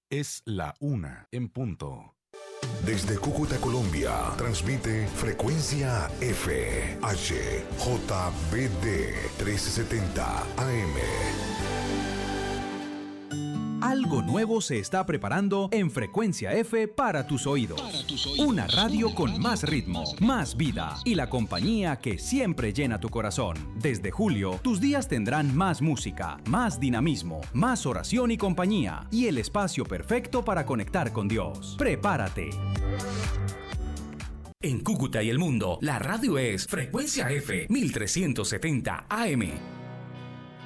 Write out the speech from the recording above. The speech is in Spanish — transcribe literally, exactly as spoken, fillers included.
Es la una en punto. Desde Cúcuta, Colombia, transmite Frecuencia F, H, J B D trescientos setenta A M. Algo nuevo se está preparando en Frecuencia F para tus oídos. Para tus oídos. Una radio con más ritmo, más vida y la compañía que siempre llena tu corazón. Desde julio, tus días tendrán más música, más dinamismo, más oración y compañía y el espacio perfecto para conectar con Dios. Prepárate. En Cúcuta y el mundo, la radio es Frecuencia F mil trescientos setenta A M.